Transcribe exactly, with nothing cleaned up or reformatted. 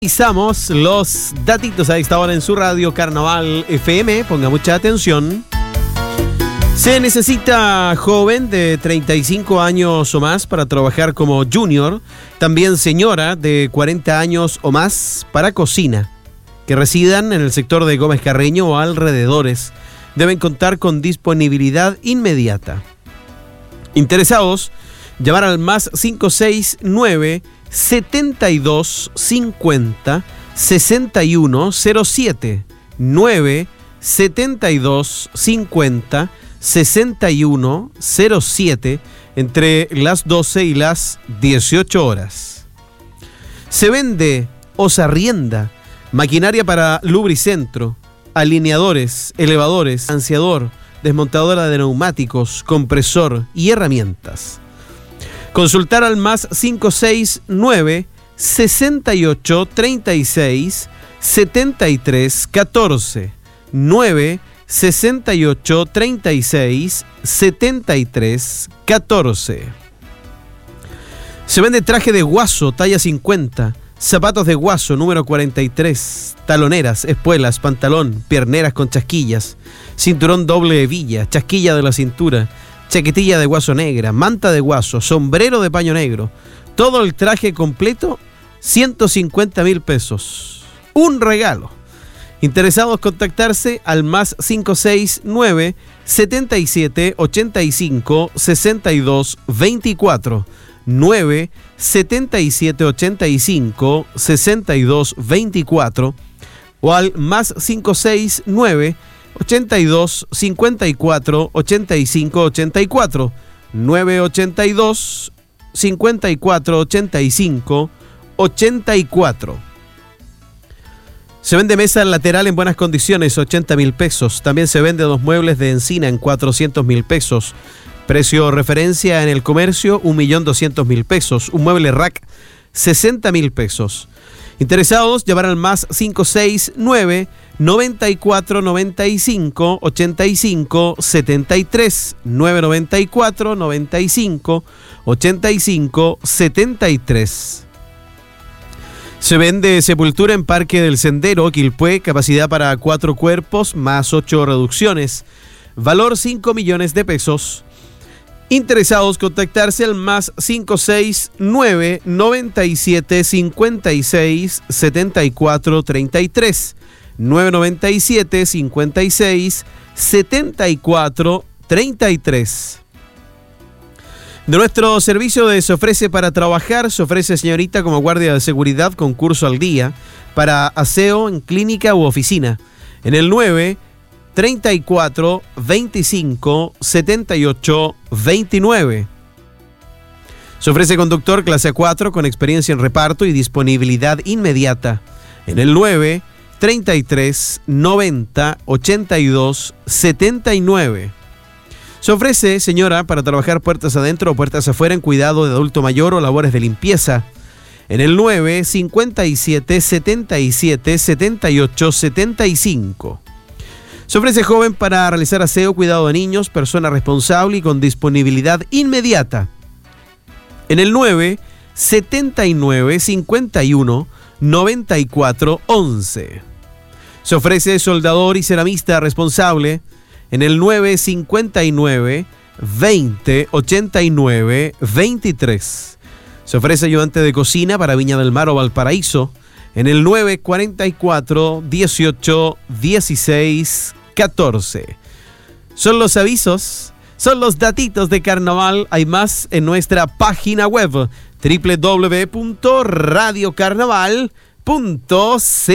Revisamos los datitos a esta hora en su radio Carnaval F M. Ponga mucha atención. Se necesita joven de treinta y cinco años o más para trabajar como junior. También señora de cuarenta años o más para cocina. Que residan en el sector de Gómez Carreño o alrededores. Deben contar con disponibilidad inmediata. Interesados, llamar al más cinco seis nueve setenta y dos cincuenta sesenta y uno cero siete nueve setenta y dos cincuenta sesenta y uno cero siete entre las doce y las dieciocho horas. Se vende o se arrienda maquinaria para lubricentro, alineadores, elevadores, ansiador, desmontadora de neumáticos, compresor y herramientas. Consultar al más cinco seis nueve sesenta y ocho treinta y seis setenta y tres catorce nueve sesenta y ocho treinta y seis setenta y tres catorce. Se vende traje de guaso talla cincuenta, zapatos de guaso número cuarenta y tres, taloneras, espuelas, pantalón, pierneras con chasquillas, cinturón doble hebilla, chasquilla de la cintura, chaquetilla de guaso negra, manta de guaso, sombrero de paño negro. Todo el traje completo, ciento cincuenta mil pesos. Un regalo. Interesados contactarse al más cinco seis nueve setenta y siete ochenta y cinco sesenta y dos veinticuatro nueve setenta y siete ochenta y cinco sesenta y dos veinticuatro o al más cinco seis nueve ochenta y dos cincuenta y cuatro ochenta y cinco ochenta y cuatro nueve ochenta y dos cincuenta y cuatro ochenta y cinco ochenta y cuatro. Se vende mesa lateral en buenas condiciones, ochenta mil pesos. También se vende dos muebles de encina en cuatrocientos mil pesos. Precio referencia en el comercio, un millón doscientos mil pesos. Un mueble rack, sesenta mil pesos. Interesados, llamar al más cinco seis nueve noventa y cuatro noventa y cinco ochenta y cinco setenta y tres nueve noventa y cuatro noventa y cinco ochenta y cinco setenta y tres. Se vende sepultura en Parque del Sendero, Quilpué, capacidad para cuatro cuerpos más ocho reducciones. Valor cinco millones de pesos. Interesados, contactarse al más cinco seis nueve noventa y siete cincuenta y seis setenta y cuatro treinta y tres nueve noventa y siete cincuenta y seis setenta y cuatro treinta y tres. De nuestro servicio de Se Ofrece para Trabajar, se ofrece señorita como guardia de seguridad con curso al día para aseo en clínica u oficina en el nueve treinta y cuatro veinticinco setenta y ocho veintinueve. Se ofrece conductor clase A cuatro con experiencia en reparto y disponibilidad inmediata en el nueve treinta y tres noventa ochenta y dos setenta y nueve. Se ofrece, señora, para trabajar puertas adentro o puertas afuera en cuidado de adulto mayor o labores de limpieza en el nueve cincuenta y siete setenta y siete setenta y ocho setenta y cinco. Se ofrece joven para realizar aseo, cuidado de niños, persona responsable y con disponibilidad inmediata en el nueve setenta y nueve cincuenta y uno noventa y cuatro once. Se ofrece soldador y ceramista responsable en el nueve cincuenta y nueve veinte ochenta y nueve veintitrés. Se ofrece ayudante de cocina para Viña del Mar o Valparaíso en el nueve cuarenta y cuatro dieciocho dieciséis catorce. Son los avisos, son los datitos de carnaval. Hay más en nuestra página web doble u doble u doble u punto radio carnaval punto c l.